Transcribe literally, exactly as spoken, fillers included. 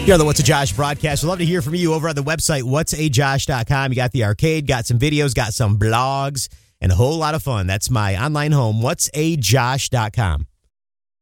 You're on the What's a Josh broadcast. We'd love to hear from you over on the website, whats a josh dot com. You got the arcade, got some videos, got some blogs, and a whole lot of fun. That's my online home, whats a josh dot com.